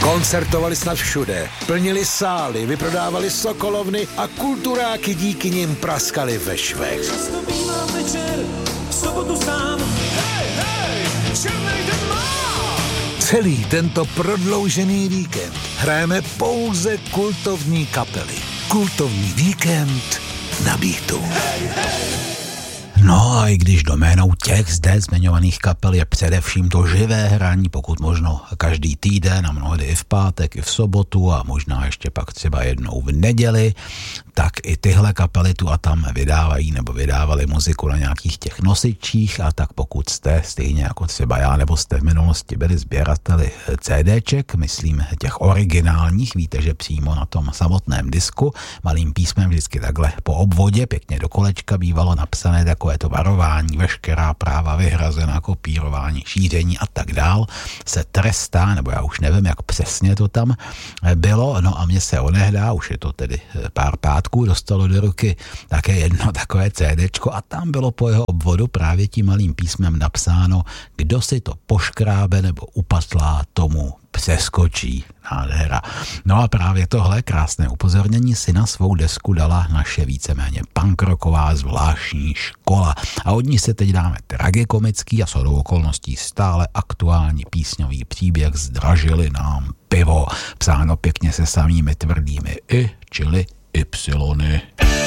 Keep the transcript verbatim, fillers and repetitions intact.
Koncertovali snad všude, plnili sály, vyprodávali sokolovny a kulturáky díky nim praskali ve švech. Často bývám večer, v sobotu sám, hej, hej, černej den mám. Celý tento prodloužený víkend hrajeme pouze kultovní kapely. Kultovní víkend na Beatu. Hej, hej. No a i když doménou těch zde zmiňovaných kapel je především to živé hraní, pokud možno každý týden a mnohdy i v pátek, i v sobotu a možná ještě pak třeba jednou v neděli, tak i tyhle kapely tu a tam vydávají nebo vydávali muziku na nějakých těch nosičích, a tak pokud jste stejně jako třeba já nebo jste v minulosti byli sběrateli CDček, myslím těch originálních, víte, že přímo na tom samotném disku malým písmem vždycky takhle po obvodě pěkně do kolečka bývalo napsané takové to varování, veškerá práva vyhrazená, kopírování, šíření a tak dál se trestá, nebo já už nevím, jak přesně to tam bylo. No a mně se onehdá, už je to tedy pár pátků, dostalo do ruky také jedno takové CDčko a tam bylo po jeho obvodu právě tím malým písmem napsáno, kdo si to poškrábe nebo upatlá, tomu přeskočí. Nádhera. No a právě tohle krásné upozornění si na svou desku dala naše víceméně punkrocková zvláštní škola. A od ní se teď dáme tragikomický a shodou okolností stále aktuální písňový příběh Zdražili nám pivo. Psáno pěkně se samými tvrdými i, čili ypsilony.